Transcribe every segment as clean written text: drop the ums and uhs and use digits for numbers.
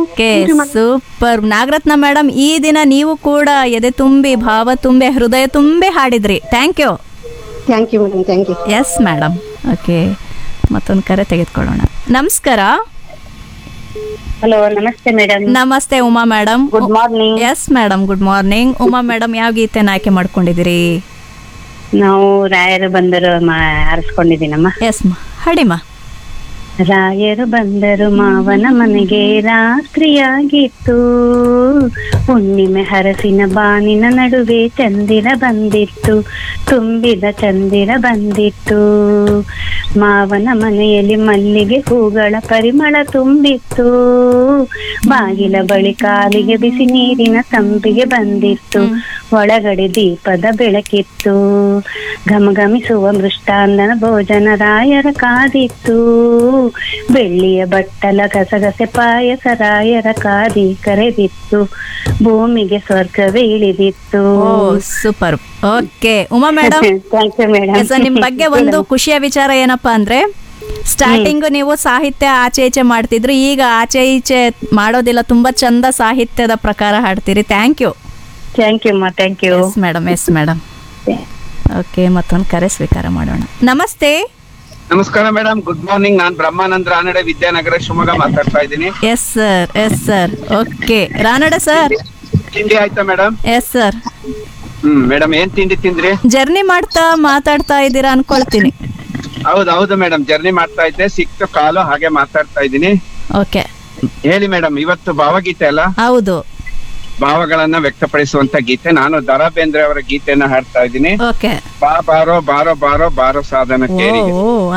Okay super Nagaratna madam, ಈ ದಿನ ನೀವು ಕೂಡ ಎದೆ ತುಂಬಿ ಭಾವ ತುಂಬಿ ಹೃದಯ ತುಂಬಿ ಹಾಡಿದ್ರಿ. Thank you. Thank you madam, thank you. Yes madam. Okay, ಮತ್ತೊಂದು ಕರೆ ತೆಗೆದುಕೊಳ್ಳೋಣ. ನಮಸ್ಕಾರ. ಹಲೋ, ನಮಸ್ತೆ ಮೇಡಮ್. ನಮಸ್ತೆ Uma madam. Good morning. Yes madam, good morning. Uma madam, ಯಾವ ಗೀತೆನ ಆಯ್ಕೆ ಮಾಡ್ಕೊಂಡಿದ್ದೀರಿ? ನಾವು ರಾಯರು ಬಂದರು ಆರಿಸ್ಕೊಂಡಿದ್ದೀನಮ್ಮ. ಎಸ್ ಹಾಡಿಮ್ಮ. ರಾಯರು ಬಂದರು ಮಾವನ ಮನೆಗೆ, ರಾತ್ರಿಯಾಗಿತ್ತು, ಹುಣ್ಣಿಮೆ ಹರಸಿನ ಬಾನಿನ ನಡುವೆ ಚಂದಿರ ಬಂದಿತ್ತು, ತುಂಬಿದ ಚಂದಿರ ಬಂದಿತ್ತು, ಮಾವನ ಮನೆಯಲ್ಲಿ ಮಲ್ಲಿಗೆ ಹೂಗಳ ಪರಿಮಳ ತುಂಬಿತ್ತು, ಬಾಗಿಲ ಬಳಿ ಕಾಲಿಗೆ ಬಿಸಿ ನೀರಿನ ತಂಬಿಗೆ ಬಂದಿತ್ತು, ಒಳಗಡೆ ದೀಪದ ಬೆಳಕಿತ್ತು, ಘಮಘಮಿಸುವ ಮೃಷ್ಟಾನ್ನನ ಭೋಜನ ರಾಯರ ಕಾದಿತ್ತು, ಬೆಳ್ಳಿಯ ಬಟ್ಟಲ ಗಸಗಸೆ ಪಾಯಸ ರಾಯರ ಕಾದಿ ಕರೆದಿತ್ತು, ಭೂಮಿಗೆ ಸ್ವರ್ಗವೇ ಇಳಿದಿತ್ತು. Super. Okay Uma madam, thank you madam. ನಿಮ್ ಬಗ್ಗೆ ಒಂದು ಖುಷಿಯ ವಿಚಾರ ಏನಪ್ಪಾ ಅಂದ್ರೆ, ಸ್ಟಾರ್ಟಿಂಗ್ ನೀವು ಸಾಹಿತ್ಯ ಆಚೆ ಈಚೆ ಮಾಡ್ತಿದ್ರು, ಈಗ ಆಚೆ ಈಚೆ ಮಾಡೋದಿಲ್ಲ, ತುಂಬಾ ಚಂದ ಸಾಹಿತ್ಯದ ಪ್ರಕಾರ ಹಾಡ್ತೀರಿ. Thank you. Thank you thank you. Yes madam, yes madam. Okay, ಮತ್ತೊಂದು ಕರೆ ಸ್ವೀಕಾರ ಮಾಡೋಣ. ನಮಸ್ತೆ. ನಮಸ್ಕಾರ ಮೇಡಮ್, ಗುಡ್ ಮಾರ್ನಿಂಗ್. ನಾನ್ ಬ್ರಹ್ಮಾನಂದ್ ರಾನಡೆ, ವಿದ್ಯಾನಗರ, ಶಿವಮೊಗ್ಗ ಮಾತಾಡ್ತಾ ಇದ್ದೀನಿ. Yes sir, yes sir. Okay Ranade sir. ತಿಂಡಿ ಆಯ್ತಾ ಮೇಡಮ್? Yes sir. ಮೇಡಮ್, ಏನ್ ತಿಂಡಿ ತಿಂದ್ರಿ? ಜರ್ನಿ ಮಾಡ್ತಾ ಮಾತಾಡ್ತಾ ಇದ್ದೀರಾ ಅನ್ಕೊಳ್ತೀನಿ. ಹೌದು ಮೇಡಮ್, ಜರ್ನಿ ಮಾಡ್ತಾ ಇದ್ದೆ, ಸಿಕ್ತು ಕಾಲು, ಹಾಗೆ ಮಾತಾಡ್ತಾ ಇದ್ದೀನಿ. ಓಕೆ ಹೇಳಿ ಮೇಡಮ್, ಇವತ್ತು ಭಾವಗೀತೆ ಅಲ್ಲ, ಹೌದು. ಭಾವಗಳನ್ನ ವ್ಯಕ್ತಪಡಿಸುವಂತ ಗೀತೆ. ನಾನು ದರಾ ಬೇಂದ್ರೆ ಅವರ ಗೀತೆಯನ್ನ ಹಾಡ್ತಾ ಇದ್ದೀನಿ. ಓಕೆ. ಬಾರೋ ಬಾರೋ ಬಾರೋ ಬಾರೋ ಸಾಧನ ಕೇರಿಗೆ.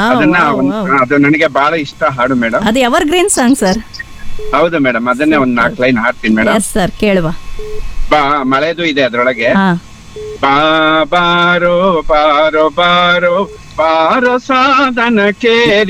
ಅದು ನನಗೆ ಬಹಳ ಇಷ್ಟ ಹಾಡು ಮೇಡಮ್. ಅದು ಎವರ್ ಗ್ರೀನ್ ಸಾಂಗ್ ಸರ್. ಹೌದು ಮೇಡಮ್, ಅದನ್ನೇ ಒಂದ್ 4 ಲೈನ್ ಹಾಡ್ತೀನಿ ಮೇಡಮ್. ಎಸ್ ಸರ್, ಕೇಳುವ. ಮಳೆದು ಇದೆ ಅದ್ರೊಳಗೆ. ಹಾ. ಬಾರೋ ಬಾರೋ ಬಾರೋ ಬಾರೋ ಸಾಧನ ಕೇರಿ